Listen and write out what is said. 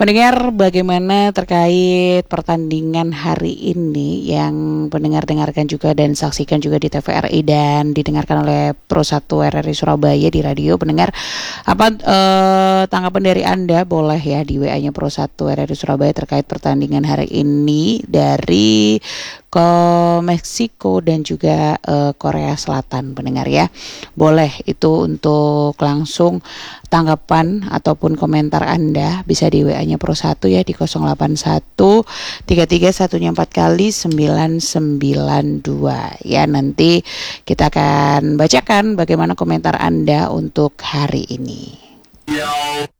Pendengar, bagaimana terkait pertandingan hari ini yang pendengar dengarkan juga dan saksikan juga di TVRI dan didengarkan oleh Pro 1 RRI Surabaya di radio. Pendengar, apa tanggapan dari Anda boleh ya di WA-nya Pro 1 RRI Surabaya terkait pertandingan hari ini dari Meksiko dan juga Korea Selatan, pendengar ya. Boleh itu untuk langsung tanggapan ataupun komentar Anda bisa di WA-nya Pro 1 ya di 081 33 4 kali 992 ya. Nanti kita akan bacakan bagaimana komentar Anda untuk hari ini.